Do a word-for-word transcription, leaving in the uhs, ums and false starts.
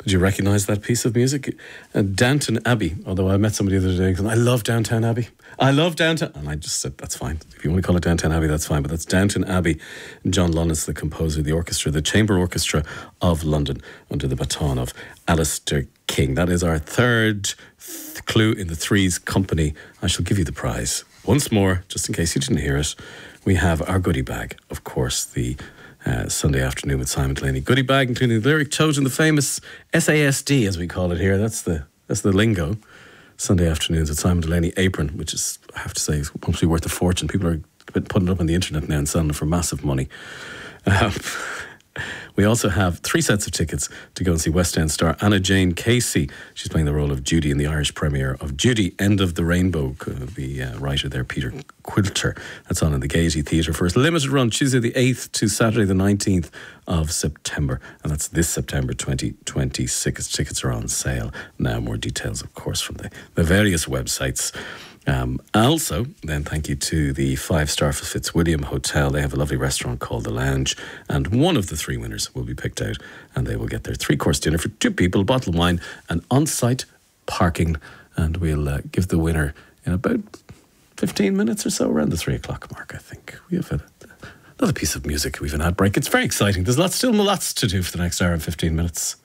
Did you recognise that piece of music? Uh, Downton Abbey. Although I met somebody the other day going, I love Downton Abbey. I love Downton. And I just said, that's fine. If you want to call it Downton Abbey, that's fine. But that's Downton Abbey. John Lunnis, the composer of the orchestra, the Chamber Orchestra of London, under the baton of Alistair King. That is our third th- clue in the Threes Company. I shall give you the prize once more, just in case you didn't hear it. We have our goodie bag, of course, the Uh, Sunday Afternoon with Simon Delaney goodie bag, including the lyric chosen, the famous S A S D, as we call it here. That's the that's the lingo. Sunday Afternoons with Simon Delaney apron, which is, I have to say, is probably worth a fortune. People are putting it up on the internet now and selling it for massive money. Um, we also have three sets of tickets to go and see West End star Anna Jane Casey. She's playing the role of Judy in the Irish premiere of Judy, End of the Rainbow. The uh, writer there, Peter Quilter. That's on in the Gaiety Theatre for its limited run, Tuesday the eighth to Saturday the nineteenth of September. And that's this September twenty twenty-six. Tickets are on sale now. More details, of course, from the, the various websites. Um, also, then thank you to the five-star Fitzwilliam Hotel. They have a lovely restaurant called The Lounge, and one of the three winners will be picked out, and they will get their three-course dinner for two people, a bottle of wine, and on-site parking. And we'll uh, give the winner in about fifteen minutes or so, around the three o'clock mark, I think. We have a, another piece of music. We've an ad break. It's very exciting. There's lots, still lots to do for the next hour and fifteen minutes.